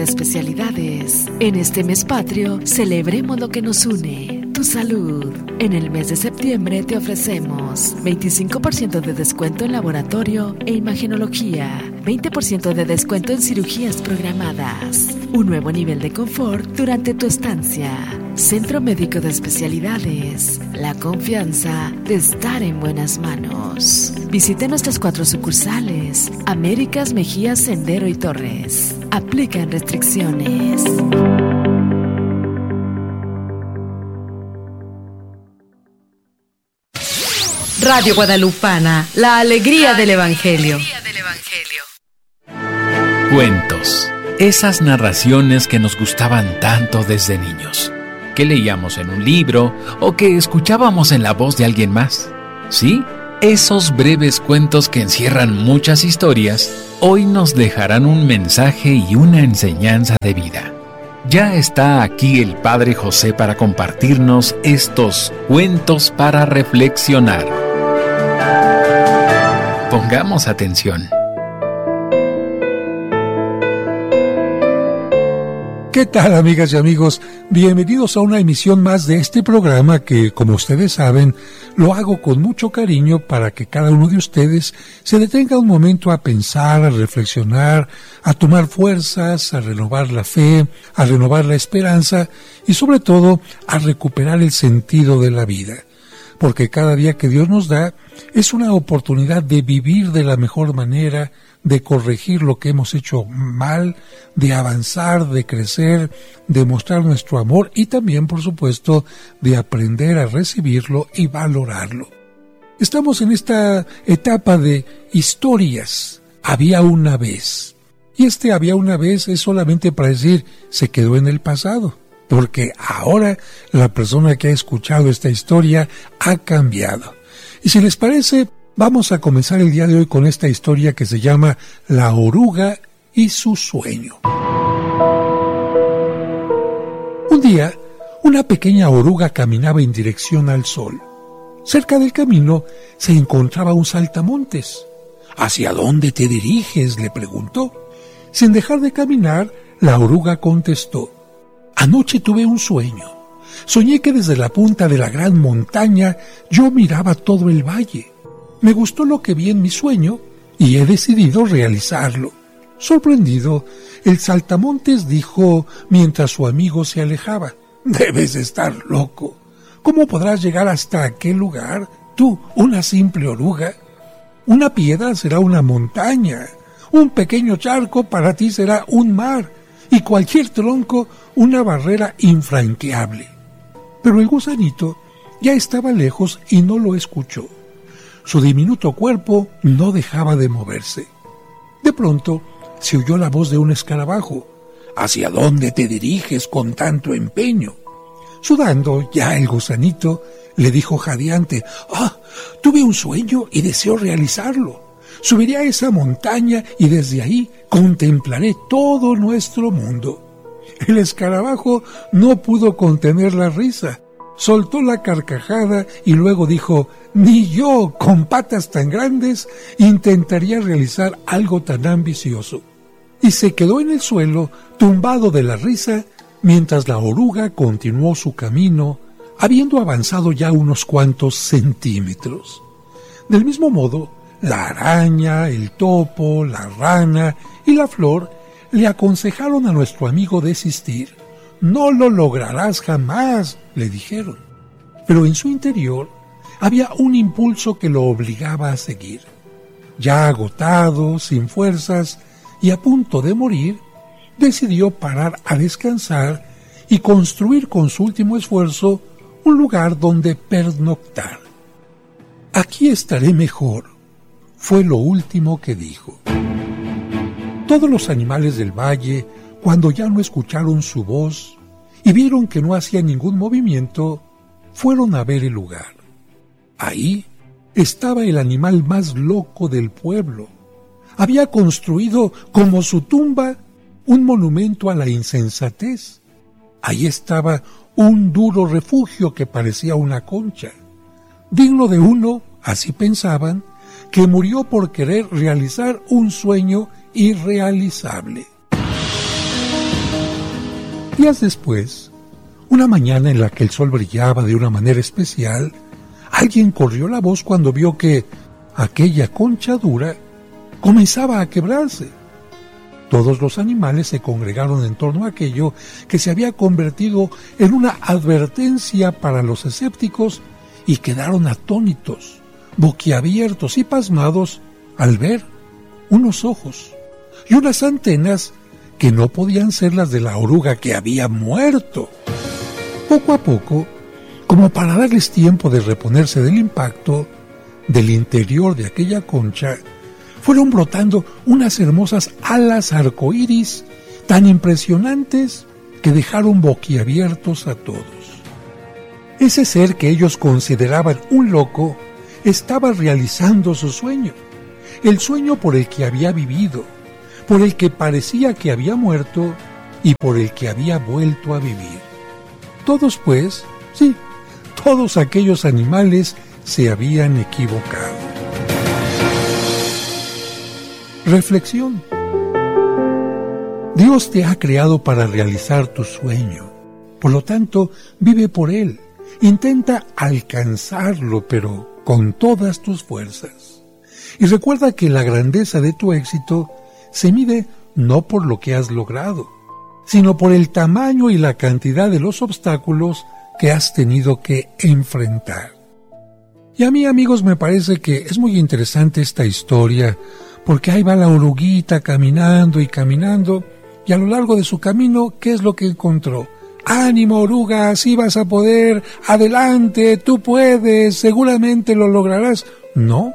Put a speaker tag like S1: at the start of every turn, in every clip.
S1: especialidades. En este mes patrio, celebremos lo que nos une, tu salud. En el mes de septiembre te ofrecemos 25% de descuento en laboratorio e imagenología, 20% de descuento en cirugías programadas, un nuevo nivel de confort durante tu estancia. Centro Médico de Especialidades, la confianza de estar en buenas manos. Visite nuestras 4 sucursales, Américas, Mejías, Sendero y Torres. Aplican restricciones.
S2: Radio Guadalupana, la alegría del Evangelio.
S3: Cuentos, esas narraciones que nos gustaban tanto desde niños, que leíamos en un libro o que escuchábamos en la voz de alguien más. ¿Sí? Esos breves cuentos que encierran muchas historias, hoy nos dejarán un mensaje y una enseñanza de vida. Ya está aquí el Padre José para compartirnos estos cuentos para reflexionar. Pongamos atención.
S4: ¿Qué tal, amigas y amigos? Bienvenidos a una emisión más de este programa que, como ustedes saben, lo hago con mucho cariño para que cada uno de ustedes se detenga un momento a pensar, a reflexionar, a tomar fuerzas, a renovar la fe, a renovar la esperanza y sobre todo a recuperar el sentido de la vida. Porque cada día que Dios nos da es una oportunidad de vivir de la mejor manera, de corregir lo que hemos hecho mal, de avanzar, de crecer, de mostrar nuestro amor y también, por supuesto, de aprender a recibirlo y valorarlo. Estamos en esta etapa de historias. Había una vez. Y había una vez es solamente para decir, se quedó en el pasado. Porque ahora la persona que ha escuchado esta historia ha cambiado. Y si les parece, vamos a comenzar el día de hoy con esta historia que se llama La oruga y su sueño. Un día, una pequeña oruga caminaba en dirección al sol. Cerca del camino se encontraba un saltamontes. ¿Hacia dónde te diriges?, le preguntó. Sin dejar de caminar, la oruga contestó: Anoche tuve un sueño. Soñé que desde la punta de la gran montaña yo miraba todo el valle. Me gustó lo que vi en mi sueño y he decidido realizarlo. Sorprendido, el saltamontes dijo mientras su amigo se alejaba: Debes estar loco. ¿Cómo podrás llegar hasta aquel lugar? Tú, una simple oruga. Una piedra será una montaña. Un pequeño charco para ti será un mar. Y cualquier tronco una barrera infranqueable. Pero el gusanito ya estaba lejos y no lo escuchó. Su diminuto cuerpo no dejaba de moverse. De pronto se oyó la voz de un escarabajo. ¿Hacia dónde te diriges con tanto empeño? Sudando ya el gusanito le dijo jadeante: tuve un sueño y deseo realizarlo. Subiré a esa montaña y desde ahí contemplaré todo nuestro mundo. El escarabajo no pudo contener la risa. Soltó la carcajada y luego dijo: Ni yo, con patas tan grandes, intentaría realizar algo tan ambicioso. Y se quedó en el suelo, tumbado de la risa, mientras la oruga continuó su camino, habiendo avanzado ya unos cuantos centímetros. Del mismo modo, la araña, el topo, la rana y la flor le aconsejaron a nuestro amigo desistir. No lo lograrás jamás, le dijeron. Pero en su interior había un impulso que lo obligaba a seguir. Ya agotado, sin fuerzas y a punto de morir, decidió parar a descansar y construir con su último esfuerzo un lugar donde pernoctar. Aquí estaré mejor, fue lo último que dijo. Todos los animales del valle, cuando ya no escucharon su voz y vieron que no hacía ningún movimiento, fueron a ver el lugar. Ahí estaba el animal más loco del pueblo. Había construido como su tumba un monumento a la insensatez. Ahí estaba un duro refugio que parecía una concha, digno de uno, así pensaban, que murió por querer realizar un sueño irrealizable. Días después, una mañana en la que el sol brillaba de una manera especial, alguien corrió la voz cuando vio que aquella concha dura comenzaba a quebrarse. Todos los animales se congregaron en torno a aquello que se había convertido en una advertencia para los escépticos y quedaron atónitos, boquiabiertos y pasmados al ver unos ojos y unas antenas que no podían ser las de la oruga que había muerto. Poco a poco, como para darles tiempo de reponerse del impacto, del interior de aquella concha fueron brotando unas hermosas alas arcoíris tan impresionantes que dejaron boquiabiertos a todos. Ese ser que ellos consideraban un loco estaba realizando su sueño, el sueño por el que había vivido, por el que parecía que había muerto y por el que había vuelto a vivir. Todos pues, sí, todos aquellos animales se habían equivocado. Reflexión. Dios te ha creado para realizar tu sueño. Por lo tanto, vive por él. Intenta alcanzarlo, pero con todas tus fuerzas. Y recuerda que la grandeza de tu éxito se mide no por lo que has logrado, sino por el tamaño y la cantidad de los obstáculos que has tenido que enfrentar. Y a mí, amigos, me parece que es muy interesante esta historia, porque ahí va la oruguita caminando y caminando, y a lo largo de su camino, ¿qué es lo que encontró? ¡Ánimo, oruga! ¡Así vas a poder! ¡Adelante! ¡Tú puedes! ¡Seguramente lo lograrás! No.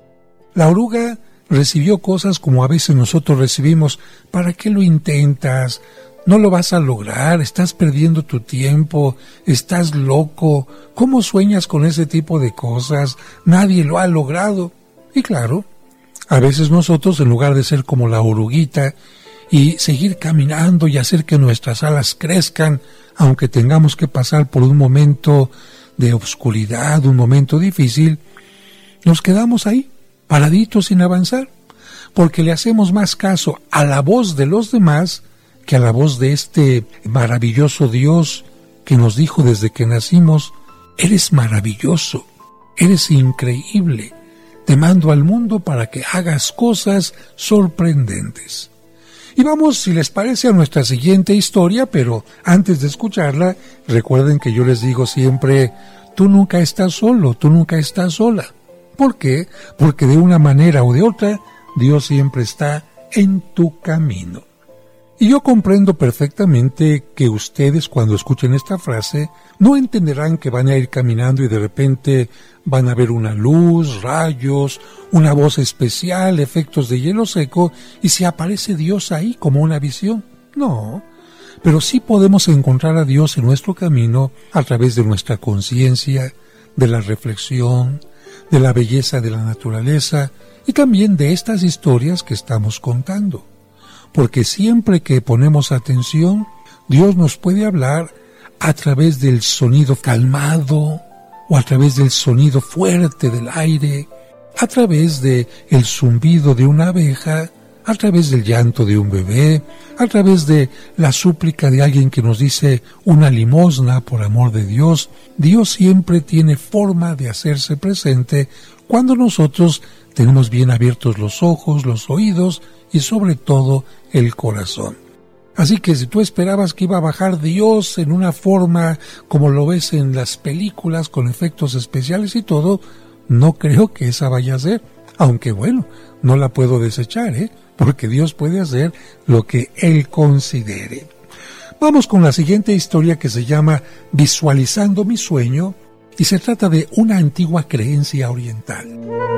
S4: La oruga recibió cosas como a veces nosotros recibimos. ¿Para qué lo intentas? No lo vas a lograr, estás perdiendo tu tiempo, estás loco. ¿Cómo sueñas con ese tipo de cosas? Nadie lo ha logrado. Y claro, a veces nosotros, en lugar de ser como la oruguita y seguir caminando y hacer que nuestras alas crezcan, aunque tengamos que pasar por un momento de obscuridad, un momento difícil, nos quedamos ahí, paraditos sin avanzar, porque le hacemos más caso a la voz de los demás que a la voz de este maravilloso Dios que nos dijo desde que nacimos: eres maravilloso, eres increíble, te mando al mundo para que hagas cosas sorprendentes. Y vamos, si les parece, a nuestra siguiente historia, pero antes de escucharla, recuerden que yo les digo siempre: tú nunca estás solo, tú nunca estás sola. ¿Por qué? Porque de una manera o de otra, Dios siempre está en tu camino. Y yo comprendo perfectamente que ustedes, cuando escuchen esta frase, no entenderán que van a ir caminando y de repente van a ver una luz, rayos, una voz especial, efectos de hielo seco, y se aparece Dios ahí como una visión. No, pero sí podemos encontrar a Dios en nuestro camino a través de nuestra conciencia, de la reflexión, de la belleza de la naturaleza y también de estas historias que estamos contando. Porque siempre que ponemos atención, Dios nos puede hablar a través del sonido calmado o a través del sonido fuerte del aire, a través del zumbido de una abeja, a través del llanto de un bebé, a través de la súplica de alguien que nos dice una limosna por amor de Dios. Dios siempre tiene forma de hacerse presente cuando nosotros tenemos bien abiertos los ojos, los oídos y sobre todo el corazón. Así que si tú esperabas que iba a bajar Dios en una forma como lo ves en las películas con efectos especiales y todo, no creo que esa vaya a ser. Aunque bueno, no la puedo desechar, porque Dios puede hacer lo que Él considere. Vamos con la siguiente historia que se llama Visualizando mi sueño y se trata de una antigua creencia oriental.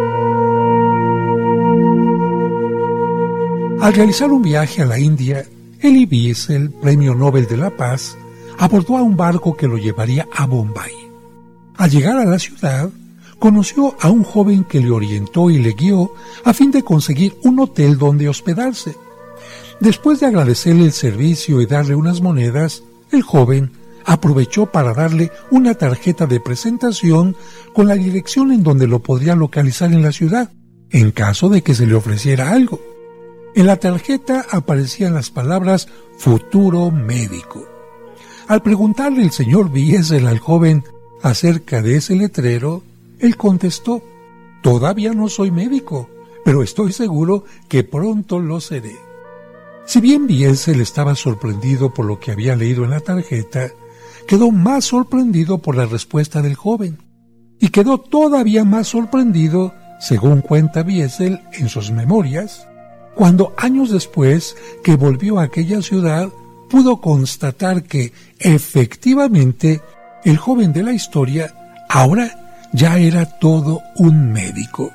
S4: Al realizar un viaje a la India, Elie Wiesel, Premio Nobel de la Paz, abordó a un barco que lo llevaría a Bombay. Al llegar a la ciudad, conoció a un joven que le orientó y le guió a fin de conseguir un hotel donde hospedarse. Después de agradecerle el servicio y darle unas monedas, el joven aprovechó para darle una tarjeta de presentación con la dirección en donde lo podría localizar en la ciudad, en caso de que se le ofreciera algo. En la tarjeta aparecían las palabras futuro médico. Al preguntarle el señor Biesel al joven acerca de ese letrero, él contestó: «Todavía no soy médico, pero estoy seguro que pronto lo seré». Si bien Biesel estaba sorprendido por lo que había leído en la tarjeta, quedó más sorprendido por la respuesta del joven, y quedó todavía más sorprendido, según cuenta Biesel en sus memorias, cuando años después que volvió a aquella ciudad, pudo constatar que, efectivamente, el joven de la historia ahora ya era todo un médico.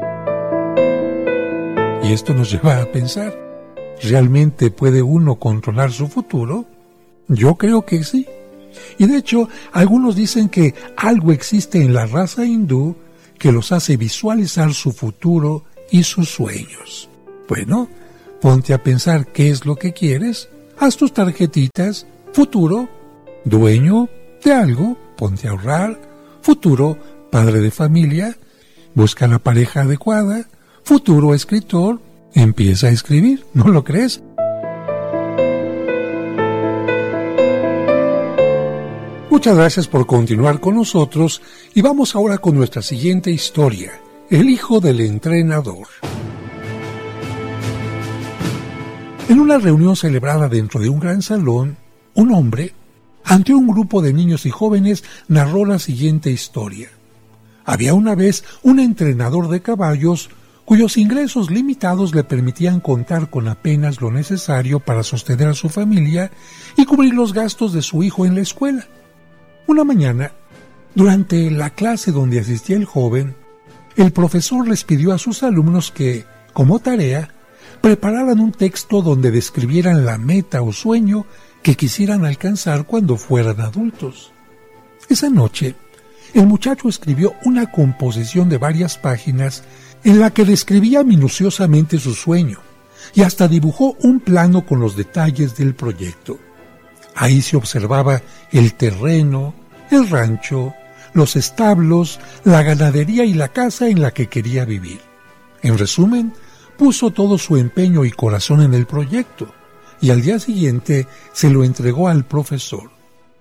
S4: Y esto nos lleva a pensar, ¿realmente puede uno controlar su futuro? Yo creo que sí. Y de hecho, algunos dicen que algo existe en la raza hindú que los hace visualizar su futuro y sus sueños. Bueno, ponte a pensar qué es lo que quieres, haz tus tarjetitas, futuro, dueño de algo, ponte a ahorrar, futuro, padre de familia, busca la pareja adecuada, futuro escritor, empieza a escribir, ¿no lo crees? Muchas gracias por continuar con nosotros y vamos ahora con nuestra siguiente historia, El hijo del entrenador. En una reunión celebrada dentro de un gran salón, un hombre, ante un grupo de niños y jóvenes, narró la siguiente historia. Había una vez un entrenador de caballos cuyos ingresos limitados le permitían contar con apenas lo necesario para sostener a su familia y cubrir los gastos de su hijo en la escuela. Una mañana, durante la clase donde asistía el joven, el profesor les pidió a sus alumnos que, como tarea, prepararan un texto donde describieran la meta o sueño que quisieran alcanzar cuando fueran adultos. Esa noche, el muchacho escribió una composición de varias páginas en la que describía minuciosamente su sueño y hasta dibujó un plano con los detalles del proyecto. Ahí se observaba el terreno, el rancho, los establos, la ganadería y la casa en la que quería vivir. En resumen, puso todo su empeño y corazón en el proyecto, y al día siguiente se lo entregó al profesor.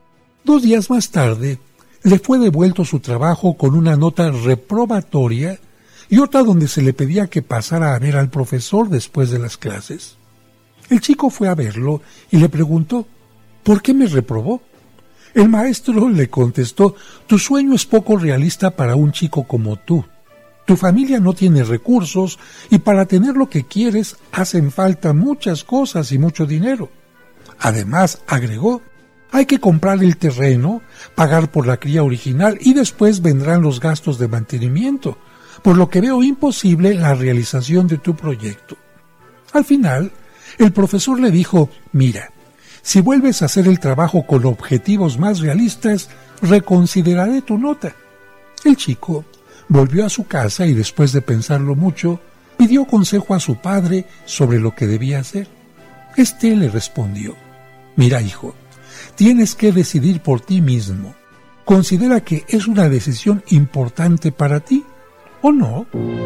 S4: 2 días más tarde, le fue devuelto su trabajo con una nota reprobatoria y otra donde se le pedía que pasara a ver al profesor después de las clases. El chico fue a verlo y le preguntó: ¿por qué me reprobó? El maestro le contestó: tu sueño es poco realista para un chico como tú. Tu familia no tiene recursos y para tener lo que quieres hacen falta muchas cosas y mucho dinero. Además, agregó, hay que comprar el terreno, pagar por la cría original y después vendrán los gastos de mantenimiento, por lo que veo imposible la realización de tu proyecto. Al final, el profesor le dijo: mira, si vuelves a hacer el trabajo con objetivos más realistas, reconsideraré tu nota. El chico volvió a su casa y después de pensarlo mucho, pidió consejo a su padre sobre lo que debía hacer. Este le respondió: mira, hijo, tienes que decidir por ti mismo. Considera que es una decisión importante para ti, ¿o no?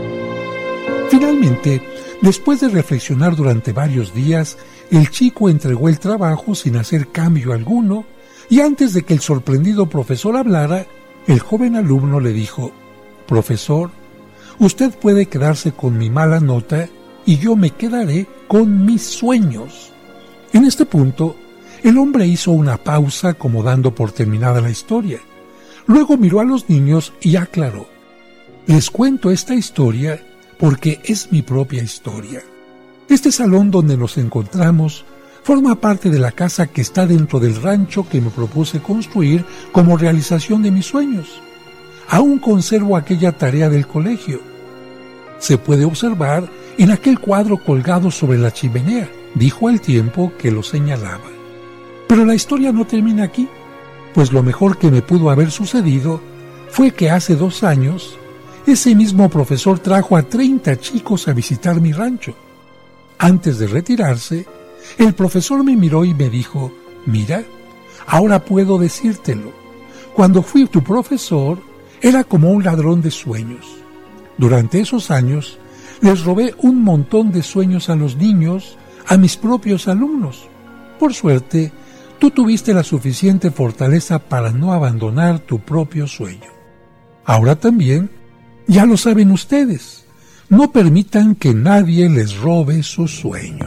S4: Finalmente, después de reflexionar durante varios días, el chico entregó el trabajo sin hacer cambio alguno, y antes de que el sorprendido profesor hablara, el joven alumno le dijo: profesor, usted puede quedarse con mi mala nota y yo me quedaré con mis sueños. En este punto, el hombre hizo una pausa como dando por terminada la historia. Luego miró a los niños y aclaró: les cuento esta historia porque es mi propia historia. Este salón donde nos encontramos forma parte de la casa que está dentro del rancho que me propuse construir como realización de mis sueños. Aún conservo aquella tarea del colegio. Se puede observar en aquel cuadro colgado sobre la chimenea, dijo al tiempo que lo señalaba. Pero la historia no termina aquí, pues lo mejor que me pudo haber sucedido fue que hace 2 años, ese mismo profesor trajo a 30 chicos a visitar mi rancho. Antes de retirarse, el profesor me miró y me dijo: mira, ahora puedo decírtelo. Cuando fui tu profesor, era como un ladrón de sueños. Durante esos años, les robé un montón de sueños a los niños, a mis propios alumnos. Por suerte, tú tuviste la suficiente fortaleza para no abandonar tu propio sueño. Ahora también, ya lo saben ustedes, no permitan que nadie les robe sus sueños.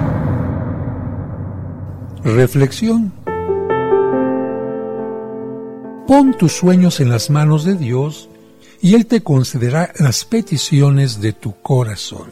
S4: Reflexión. Pon tus sueños en las manos de Dios y Él te concederá las peticiones de tu corazón.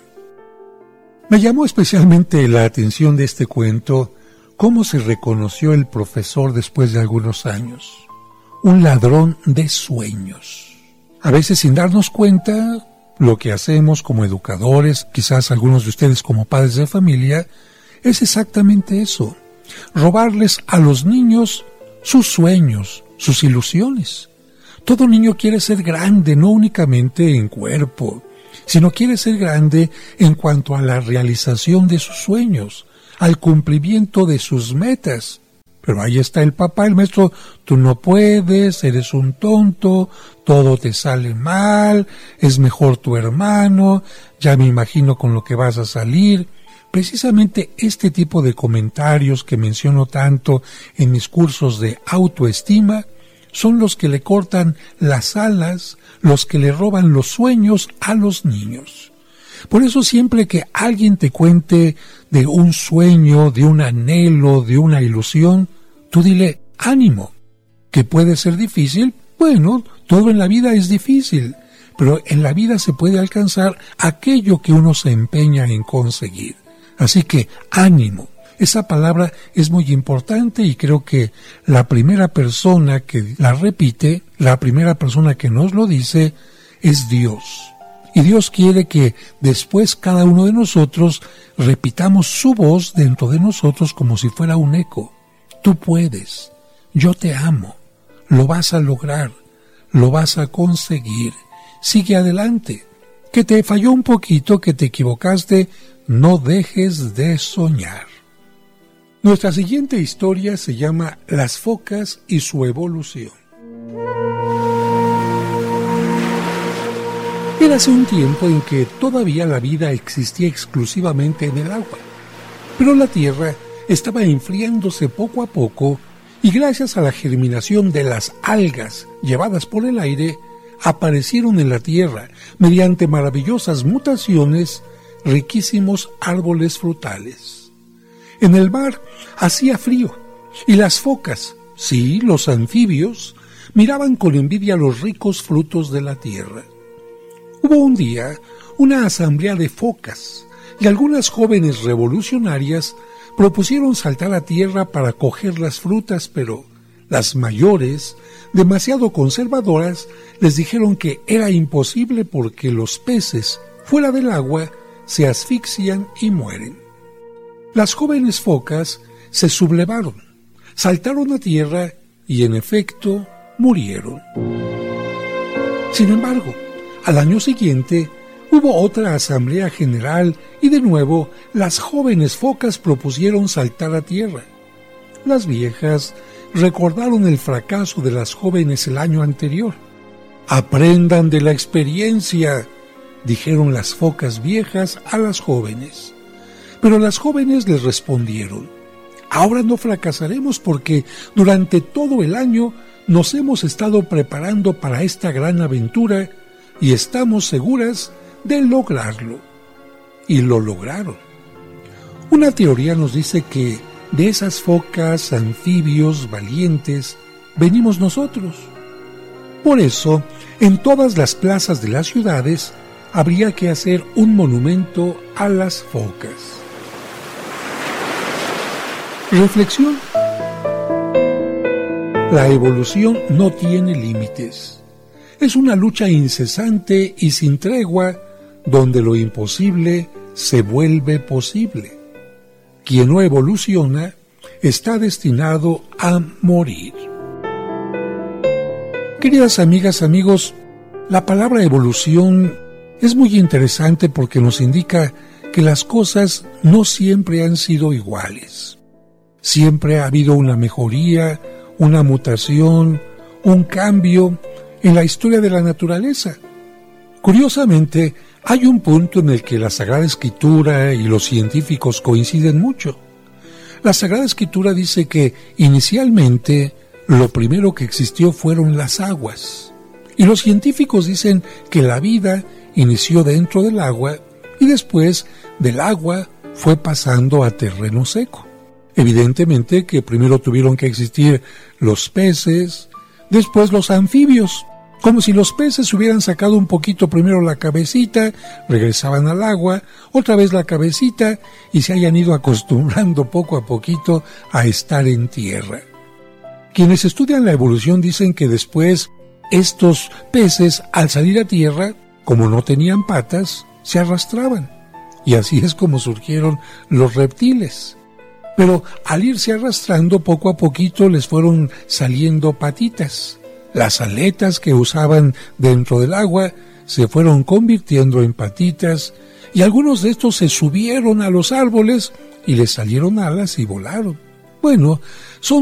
S4: Me llamó especialmente la atención de este cuento cómo se reconoció el profesor después de algunos años. Un ladrón de sueños. A veces sin darnos cuenta, lo que hacemos como educadores, quizás algunos de ustedes como padres de familia, es exactamente eso. Robarles a los niños sus sueños, sus ilusiones. Todo niño quiere ser grande, no únicamente en cuerpo, sino quiere ser grande en cuanto a la realización de sus sueños, al cumplimiento de sus metas. Pero ahí está el papá, el maestro: tú no puedes, eres un tonto, todo te sale mal, es mejor tu hermano, ya me imagino con lo que vas a salir. Precisamente este tipo de comentarios que menciono tanto en mis cursos de autoestima son los que le cortan las alas, los que le roban los sueños a los niños. Por eso siempre que alguien te cuente de un sueño, de un anhelo, de una ilusión, tú dile: ánimo, que puede ser difícil. Bueno, todo en la vida es difícil, pero en la vida se puede alcanzar aquello que uno se empeña en conseguir. Así que ánimo. Esa palabra es muy importante y creo que la primera persona que la repite, la primera persona que nos lo dice, es Dios. Y Dios quiere que después cada uno de nosotros repitamos su voz dentro de nosotros como si fuera un eco. Tú puedes, yo te amo, lo vas a lograr, lo vas a conseguir, sigue adelante. Que te falló un poquito, que te equivocaste, no dejes de soñar. Nuestra siguiente historia se llama Las focas y su evolución. Érase un tiempo en que todavía la vida existía exclusivamente en el agua, pero la tierra estaba enfriándose poco a poco y gracias a la germinación de las algas llevadas por el aire, aparecieron en la tierra, mediante maravillosas mutaciones, riquísimos árboles frutales. En el mar hacía frío y las focas, sí, los anfibios, miraban con envidia los ricos frutos de la tierra. Hubo un día una asamblea de focas y algunas jóvenes revolucionarias propusieron saltar a tierra para coger las frutas, pero las mayores, demasiado conservadoras, les dijeron que era imposible porque los peces, fuera del agua, se asfixian y mueren. Las jóvenes focas se sublevaron, saltaron a tierra y, en efecto, murieron. Sin embargo, al año siguiente hubo otra asamblea general y de nuevo las jóvenes focas propusieron saltar a tierra. Las viejas recordaron el fracaso de las jóvenes el año anterior. «Aprendan de la experiencia», dijeron las focas viejas a las jóvenes. Pero las jóvenes les respondieron: «Ahora no fracasaremos porque durante todo el año nos hemos estado preparando para esta gran aventura y estamos seguras de lograrlo». Y lo lograron. Una teoría nos dice que de esas focas, anfibios, valientes, venimos nosotros. Por eso, en todas las plazas de las ciudades habría que hacer un monumento a las focas. Reflexión. La evolución no tiene límites. Es una lucha incesante y sin tregua, donde lo imposible se vuelve posible. Quien no evoluciona está destinado a morir. Queridas amigas, amigos, la palabra evolución es muy interesante porque nos indica que las cosas no siempre han sido iguales. Siempre ha habido una mejoría, una mutación, un cambio en la historia de la naturaleza. Curiosamente, hay un punto en el que la Sagrada Escritura y los científicos coinciden mucho. La Sagrada Escritura dice que inicialmente lo primero que existió fueron las aguas. Y los científicos dicen que la vida inició dentro del agua y después del agua fue pasando a terreno seco. Evidentemente que primero tuvieron que existir los peces, después los anfibios. Como si los peces hubieran sacado un poquito primero la cabecita, regresaban al agua, otra vez la cabecita y se hayan ido acostumbrando poco a poquito a estar en tierra. Quienes estudian la evolución dicen que después estos peces, al salir a tierra, como no tenían patas, se arrastraban. Y así es como surgieron los reptiles. Pero al irse arrastrando poco a poquito les fueron saliendo patitas. Las aletas que usaban dentro del agua se fueron convirtiendo en patitas y algunos de estos se subieron a los árboles y les salieron alas y volaron. Bueno, son